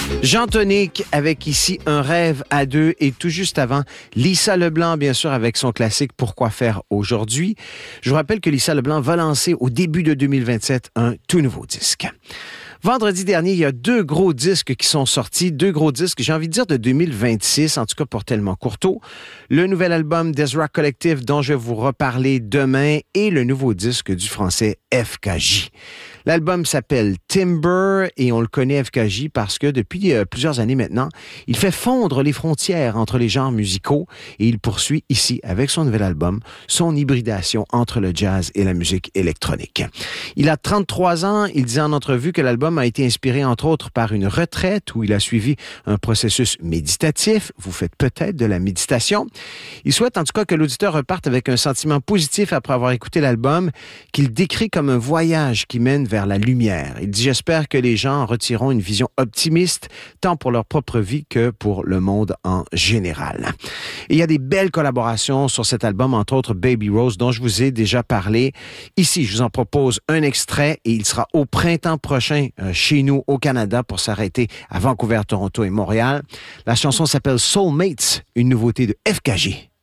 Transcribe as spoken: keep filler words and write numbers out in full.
Jean Tonique avec ici Un rêve à deux et tout juste avant, Lisa Leblanc, bien sûr, avec son classique Pourquoi faire aujourd'hui. Je vous rappelle que Lisa Leblanc va lancer au début de deux mille vingt-sept un tout nouveau disque. Vendredi dernier, il y a deux gros disques qui sont sortis, deux gros disques, j'ai envie de dire de deux mille vingt-six, en tout cas pour Tellement Courteau. Le nouvel album d'Ezra Collective dont je vais vous reparler demain et le nouveau disque du français F K J. L'album s'appelle Timber et on le connaît F K J parce que depuis euh, plusieurs années maintenant, il fait fondre les frontières entre les genres musicaux et il poursuit ici, avec son nouvel album, son hybridation entre le jazz et la musique électronique. Il a trente-trois ans, il disait en entrevue que l'album a été inspiré entre autres par une retraite où il a suivi un processus méditatif. Vous faites peut-être de la méditation. Il souhaite en tout cas que l'auditeur reparte avec un sentiment positif après avoir écouté l'album qu'il décrit comme un voyage qui mène vers la lumière. Il dit « J'espère que les gens en retireront une vision optimiste, tant pour leur propre vie que pour le monde en général. » Et il y a des belles collaborations sur cet album, entre autres Baby Rose, dont je vous ai déjà parlé. Ici, je vous en propose un extrait et il sera au printemps prochain euh, chez nous au Canada pour s'arrêter à Vancouver, Toronto et Montréal. La chanson s'appelle Soulmates, une nouveauté de F K J.